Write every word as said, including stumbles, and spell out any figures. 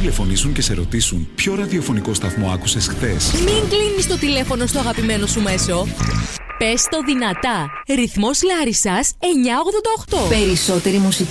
τηλεφωνήσουν και σε ρωτήσουν ποιο ραδιοφωνικό σταθμό άκουσες χθες. Μην κλείνεις το τηλέφωνο στο αγαπημένο σου μέσο. Πες το δυνατά. Ρυθμός Λάρισσας εννιακόσια ογδόντα οκτώ. Περισσότερη μουσική.